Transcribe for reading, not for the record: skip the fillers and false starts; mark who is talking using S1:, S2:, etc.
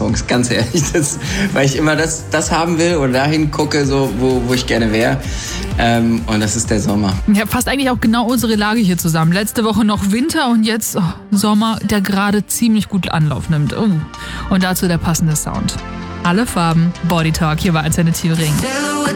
S1: Sommersongs, ganz ehrlich. Weil ich immer das haben will oder dahin gucke, so, wo ich gerne wäre. Und das ist der Sommer.
S2: Ja, passt eigentlich auch genau unsere Lage hier zusammen. Letzte Woche noch Winter und jetzt Sommer, der gerade ziemlich gut Anlauf nimmt. Und dazu der passende Sound. Alle Farben, Body Talk hier bei Antenne Thüringen.